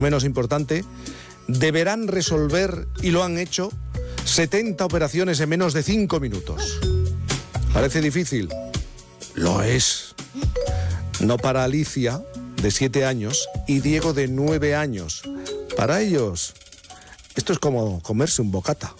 menos importante, deberán resolver, y lo han hecho, 70 operaciones en menos de 5 minutos. ¿Parece difícil? Lo es. No para Alicia, de 7 años, y Diego, de 9 años. Para ellos, esto es como comerse un bocata.